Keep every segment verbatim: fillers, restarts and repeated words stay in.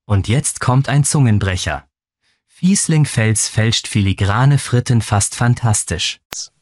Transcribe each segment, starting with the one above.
Und jetzt kommt ein Zungenbrecher. Fiesling-Fels fälscht filigrane Fritten fast fantastisch.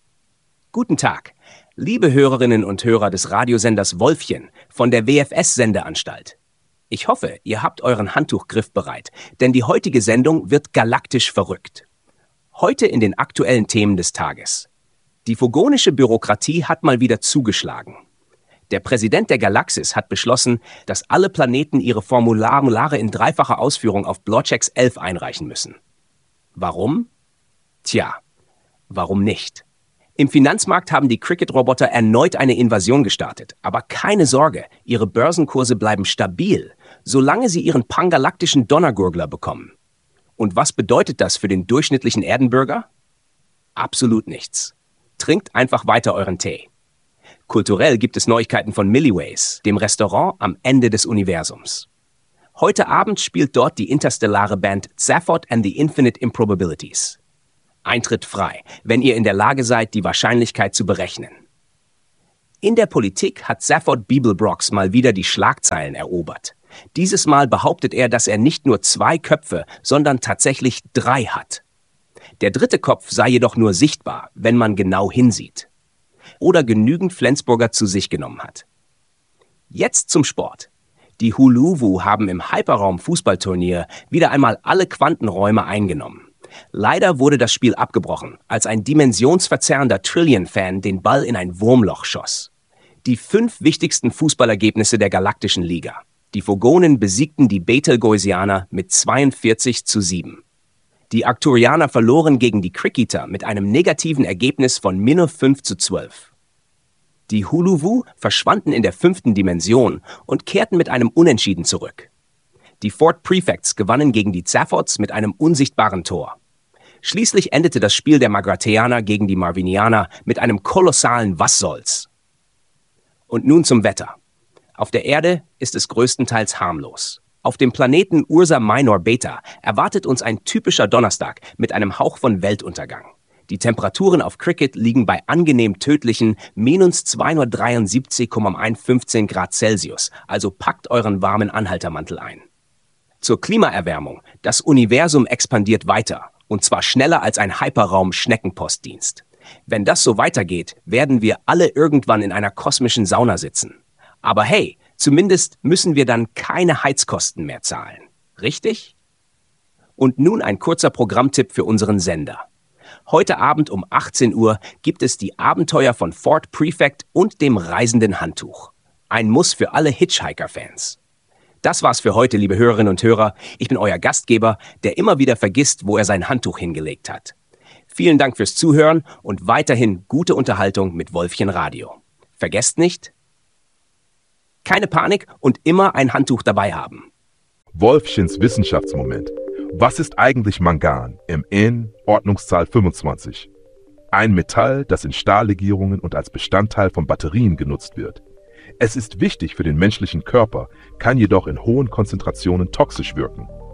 Guten Tag, liebe Hörerinnen und Hörer des Radiosenders Wolfchen von der W F S-Sendeanstalt. Ich hoffe, ihr habt euren Handtuchgriff bereit, denn die heutige Sendung wird galaktisch verrückt. Heute in den aktuellen Themen des Tages. Die vogonische Bürokratie hat mal wieder zugeschlagen. Der Präsident der Galaxis hat beschlossen, dass alle Planeten ihre Formulare in dreifacher Ausführung auf Blorchecks elf einreichen müssen. Warum? Tja, warum nicht? Im Finanzmarkt haben die Cricket-Roboter erneut eine Invasion gestartet. Aber keine Sorge, ihre Börsenkurse bleiben stabil, solange sie ihren pangalaktischen Donnergurgler bekommen. Und was bedeutet das für den durchschnittlichen Erdenbürger? Absolut nichts. Trinkt einfach weiter euren Tee. Kulturell gibt es Neuigkeiten von Milliways, dem Restaurant am Ende des Universums. Heute Abend spielt dort die interstellare Band Zaphod and the Infinite Improbabilities. Eintritt frei, wenn ihr in der Lage seid, die Wahrscheinlichkeit zu berechnen. In der Politik hat Zaphod Beeblebrox mal wieder die Schlagzeilen erobert. Dieses Mal behauptet er, dass er nicht nur zwei Köpfe, sondern tatsächlich drei hat. Der dritte Kopf sei jedoch nur sichtbar, wenn man genau hinsieht. Oder genügend Flensburger zu sich genommen hat. Jetzt zum Sport. Die Huluwu haben im Hyperraum-Fußballturnier wieder einmal alle Quantenräume eingenommen. Leider wurde das Spiel abgebrochen, als ein dimensionsverzerrender Trillion-Fan den Ball in ein Wurmloch schoss. Die fünf wichtigsten Fußballergebnisse der Galaktischen Liga. Die Vogonen besiegten die Betelgeusianer mit zweiundvierzig zu sieben. Die Arcturianer verloren gegen die Cricketer mit einem negativen Ergebnis von minus fünf zu zwölf. Die Huluwu verschwanden in der fünften Dimension und kehrten mit einem Unentschieden zurück. Die Fort Prefects gewannen gegen die Zaphods mit einem unsichtbaren Tor. Schließlich endete das Spiel der Magratheaner gegen die Marvinianer mit einem kolossalen Was soll's. Und nun zum Wetter. Auf der Erde ist es größtenteils harmlos. Auf dem Planeten Ursa Minor Beta erwartet uns ein typischer Donnerstag mit einem Hauch von Weltuntergang. Die Temperaturen auf Cricket liegen bei angenehm tödlichen minus zweihundertdreiundsiebzig Komma fünfzehn Grad Celsius, also packt euren warmen Anhaltermantel ein. Zur Klimaerwärmung. Das Universum expandiert weiter, und zwar schneller als ein Hyperraum-Schneckenpostdienst. Wenn das so weitergeht, werden wir alle irgendwann in einer kosmischen Sauna sitzen. Aber hey, zumindest müssen wir dann keine Heizkosten mehr zahlen. Richtig? Und nun ein kurzer Programmtipp für unseren Sender. Heute Abend um achtzehn Uhr gibt es die Abenteuer von Fort Prefect und dem reisenden Handtuch. Ein Muss für alle Hitchhiker-Fans. Das war's für heute, liebe Hörerinnen und Hörer. Ich bin euer Gastgeber, der immer wieder vergisst, wo er sein Handtuch hingelegt hat. Vielen Dank fürs Zuhören und weiterhin gute Unterhaltung mit Wolfchen Radio. Vergesst nicht, keine Panik und immer ein Handtuch dabei haben. Wolfchens Wissenschaftsmoment. Was ist eigentlich Mangan im In Ordnungszahl fünfundzwanzig? Ein Metall, das in Stahllegierungen und als Bestandteil von Batterien genutzt wird. Es ist wichtig für den menschlichen Körper, kann jedoch in hohen Konzentrationen toxisch wirken.